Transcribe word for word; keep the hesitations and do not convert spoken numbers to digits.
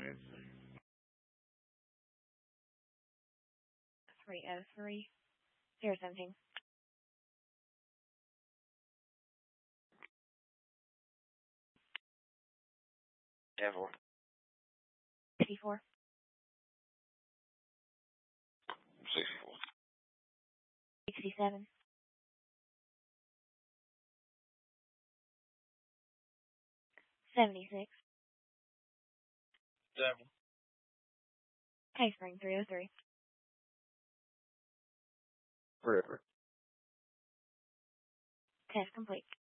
three oh three, zero seventeen. ten four. sixty-four. sixty-four. sixty-seven. seventy-six. seven. Case Spring three oh three. River. Test complete.